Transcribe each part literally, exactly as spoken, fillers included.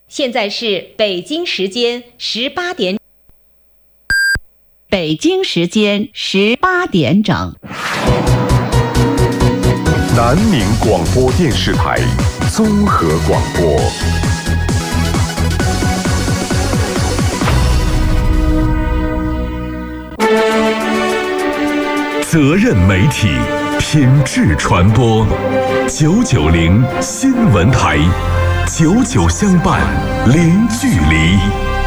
现在是北京时间十八点。 北京时间十八点整。 南宁广播电视台综合广播。责任媒体，品质传播。九九零新闻台，久久相伴，零距离。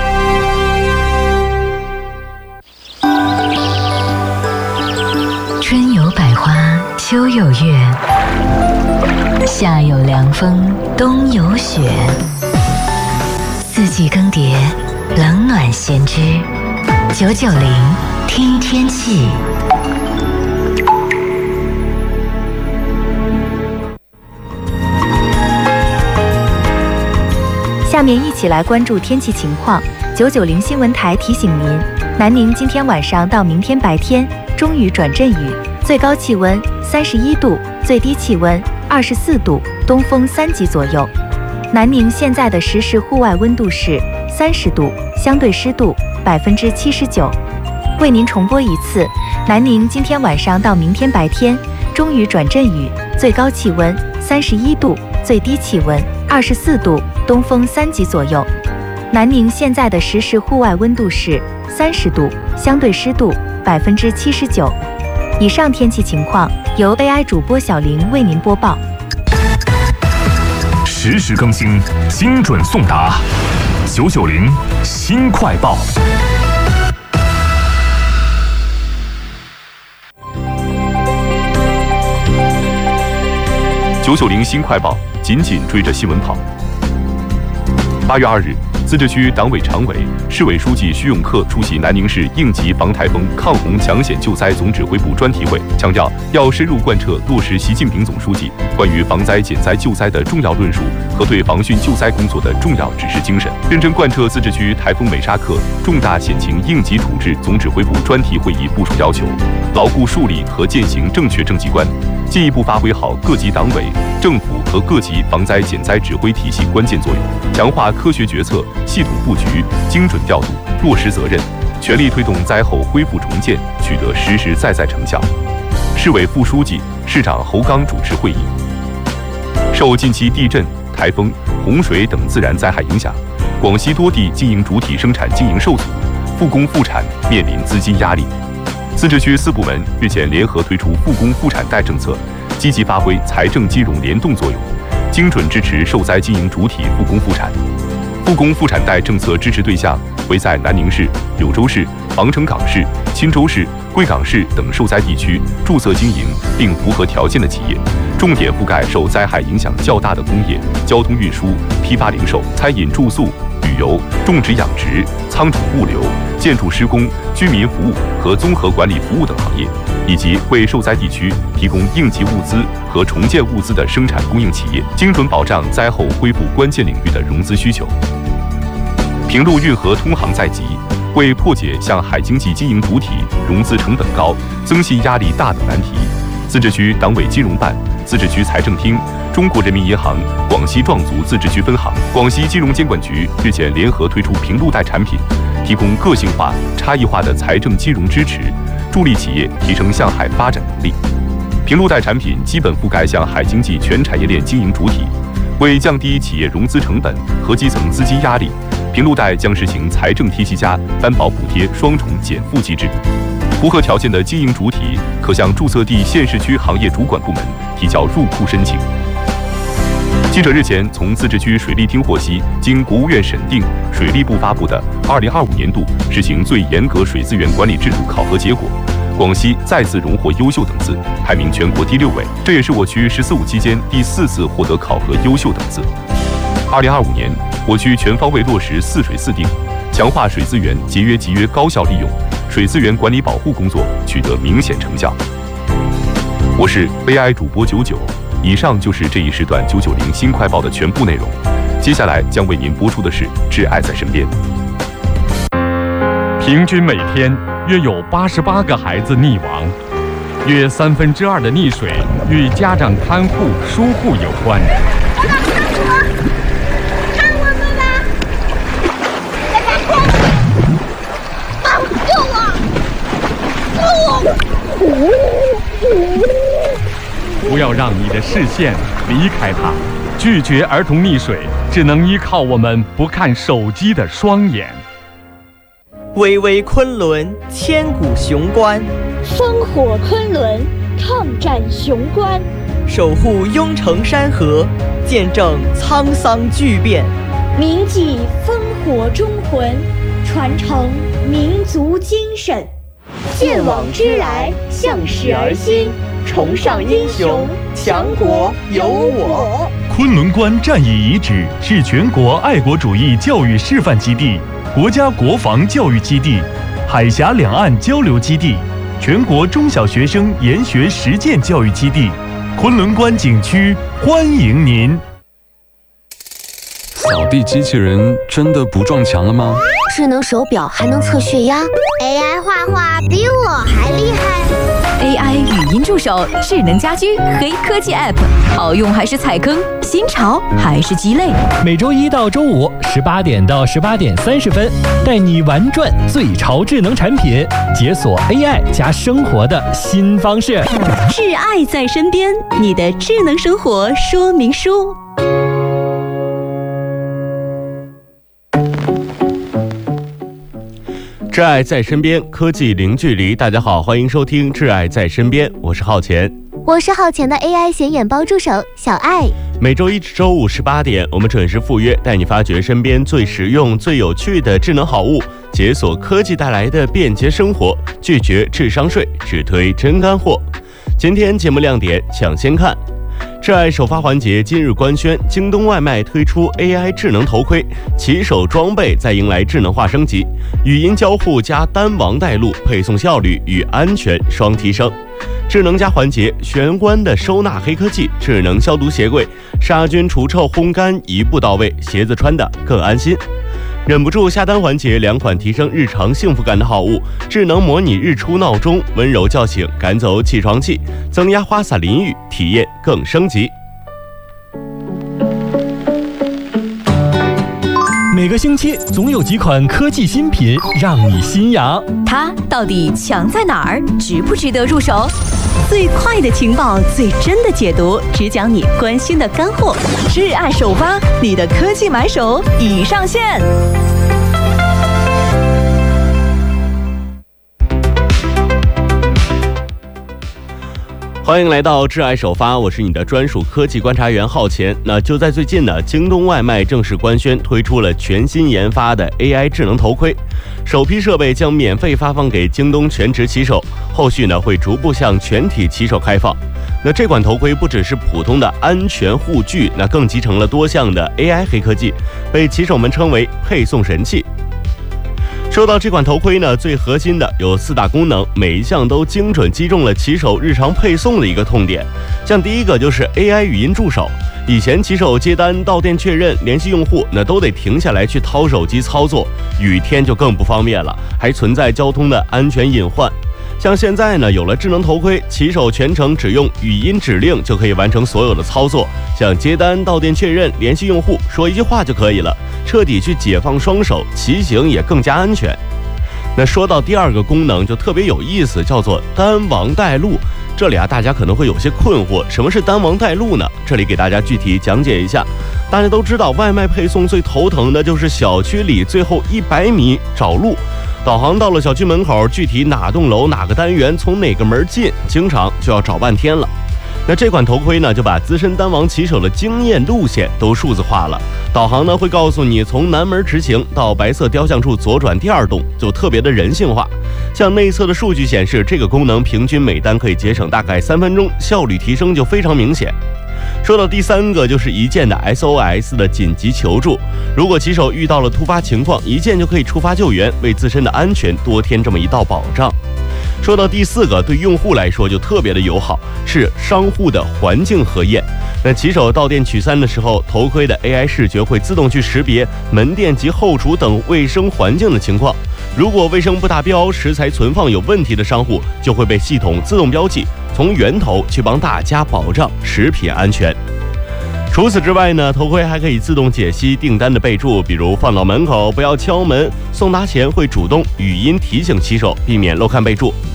春有百花，秋有月，夏有凉风，冬有雪。四季更迭，冷暖先知。九九零听天气。 下面一起来关注天气情况。九九零新闻台提醒您，南宁今天晚上到明天白天中雨转阵雨，最高气温三十一度，最低气温二十四度，东风三级左右。南宁现在的实时户外温度是三十度，相对湿度百分之七十九。为您重播一次，南宁今天晚上到明天白天中雨转阵雨，最高气温三十一度，最低气温二十四度，东风三级左右。南宁现在的实时户外温度是三十度，相对湿度百分之七十九。以上天气情况由 A I 主播小林为您播报。 实时更新，精准送达。九九零新快报。九九零新快报，紧紧追着新闻跑。八月二日，自治区党委常委、市委书记徐永克出席南宁市应急防台风抗洪抢险救灾总指挥部专题会，强调要深入贯彻落实习近平总书记关于防灾减灾救灾的重要论述和对防汛救灾工作的重要指示精神，认真贯彻自治区台风美沙克重大险情应急处置总指挥部专题会议部署要求，牢固树立和践行正确政绩观，进一步发挥好各级党委、政府和各级防灾减灾指挥体系关键作用，强化科学决策、系统布局、精准调度，落实责任，全力推动灾后恢复重建取得实实在在成效。市委副书记、市长侯刚主持会议。受近期地震、台风、洪水等自然灾害影响，广西多地经营主体生产经营受阻，复工复产面临资金压力。自治区四部门日前联合推出复工复产贷政策，积极发挥财政金融联动作用，精准支持受灾经营主体复工复产。复工复产贷政策支持对象为在南宁市、柳州市、防城港市、钦州市、贵港市等受灾地区注册经营并符合条件的企业，重点覆盖受灾害影响较大的工业、交通运输、批发零售、餐饮住宿、旅游、种植养殖、仓储物流、建筑施工、居民服务和综合管理服务等行业，以及为受灾地区提供应急物资和重建物资的生产供应企业，精准保障灾后恢复关键领域的融资需求。平陆运河通航在即，为破解向海经济经营主体融资成本高、增信压力大的难题，自治区党委金融办、自治区财政厅、中国人民银行广西壮族自治区分行、广西金融监管局日前联合推出平陆贷产品，提供个性化、差异化的财政金融支持，助力企业提升向海发展能力。平陆贷产品基本覆盖向海经济全产业链经营主体，为降低企业融资成本和基层资金压力，平陆贷将实行财政贴息加担保补贴双重减负机制。符合条件的经营主体可向注册地县市区行业主管部门提交入库申请。记者日前从自治区水利厅获悉，经国务院审定，水利部发布的二零二五年度实行最严格水资源管理制度考核结果，广西再次荣获优秀等次，排名全国第六位，这也是我区“十四五”期间第四次获得考核优秀等次。二零二五年，我区全方位落实四水四定，强化水资源节约集约高效利用，水资源管理保护工作取得明显成效。我是 A I 主播九九，以上就是这一时段九九零新快报的全部内容。接下来将为您播出的是《挚爱在身边》。 平均每天约有八十八个孩子溺亡，约三分之二的溺水与家长看护疏忽有关。 看我们吧！ 视线，离开它，拒绝儿童溺水，只能依靠我们不看手机的双眼。 巍巍昆仑，千古雄关； 烽火昆仑，抗战雄关； 守护雍城山河，见证沧桑巨变； 铭记烽火忠魂，传承民族精神。见往知来，向史而新，崇尚英雄，强国有我。 昆仑关战役遗址是全国爱国主义教育示范基地、国家国防教育基地、海峡两岸交流基地、全国中小学生研学实践教育基地。昆仑关景区欢迎您。 扫地机器人真的不撞墙了吗？ 智能手表还能测血压 ，A I 画画比我还厉害。 A I 语音助手、智能家居、黑科技 App， 好用还是踩坑？新潮还是鸡肋？ 每周一到周五十八点到十八点三十分，带你玩转最潮智能产品，解锁 A I 加生活的新方式。 挚爱在身边，你的智能生活说明书。 挚爱在身边，科技零距离。大家好，欢迎收听挚爱在身边，我是浩钱， 我是浩钱的 A I 显眼包助手小爱。 每周一至周五十八点，我们准时赴约，带你发掘身边最实用、最有趣的智能好物，解锁科技带来的便捷生活，拒绝智商税，只推真干货。今天节目亮点抢先看。挚爱首发环节今日官宣，京东外卖推出 A I 智能头盔，骑手装备再迎来智能化升级，语音交互加单王带路，配送效率与安全双提升。智能家环节，玄关的收纳黑科技，智能消毒鞋柜，杀菌除臭烘干一步到位，鞋子穿得更安心。忍不住下单环节，两款提升日常幸福感的好物，智能模拟日出闹钟，温柔叫醒赶走起床气，增压花洒淋浴，体验更升级。 每个星期总有几款科技新品让你心痒， 它到底强在哪儿？值不值得入手？ 最快的情报，最真的解读，只讲你关心的干货。挚爱首发，你的科技买手已上线。 欢迎来到挚爱首发，我是你的专属科技观察员浩钱。那就在最近呢，京东外卖正式官宣推出了全新研发的 A I 智能头盔，首批设备将免费发放给京东全职骑手，后续呢会逐步向全体骑手开放。那这款头盔不只是普通的安全护具，那更集成了多项的 A I 黑科技，被骑手们称为配送神器。说到这款头盔呢，最核心的有四大功能，每一项都精准击中了骑手日常配送的一个痛点。像第一个就是 A I 语音助手，以前骑手接单、到店确认、联系用户，那都得停下来去掏手机操作，雨天就更不方便了，还存在交通的安全隐患。像现在呢，有了智能头盔，骑手全程只用语音指令就可以完成所有的操作，像接单、到店确认、联系用户，说一句话就可以了，彻底去解放双手，骑行也更加安全。那说到第二个功能就特别有意思，叫做单王带路。这里啊，大家可能会有些困惑，什么是单王带路呢？这里给大家具体讲解一下。大家都知道，外卖配送最头疼的就是小区里最后一百米找路。导航到了小区门口，具体哪栋楼哪个单元从哪个门进，经常就要找半天了。那这款头盔呢，就把资深单王骑手的经验路线都数字化了。导航呢会告诉你从南门直行到白色雕像处左转第二栋，就特别的人性化。像内测的数据显示，这个功能平均每单可以节省大概三分钟，效率提升就非常明显。说到第三个，就是一键的 S O S 的紧急求助，如果骑手遇到了突发情况，一键就可以触发救援，为自身的安全多添这么一道保障。说到第四个，对用户来说就特别的友好，是商户的环境核验。那骑手到店取餐的时候，头盔的 A I 视觉会自动去识别门店及后厨等卫生环境的情况，如果卫生不达标、食材存放有问题的商户，就会被系统自动标记，从源头去帮大家保障食品安全。除此之外呢，头盔还可以自动解析订单的备注，比如放到门口不要敲门，送达前会主动语音提醒骑手，避免漏看备注。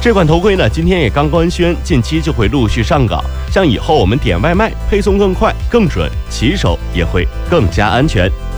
这款头盔呢，今天也刚官宣，近期就会陆续上岗。像以后我们点外卖，配送更快、更准，骑手也会更加安全。